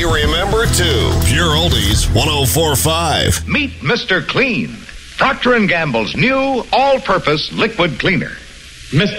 remember, too. Pure Oldies 104.5. Meet Mr. Clean, Procter & Gamble's new all-purpose liquid cleaner. Mr.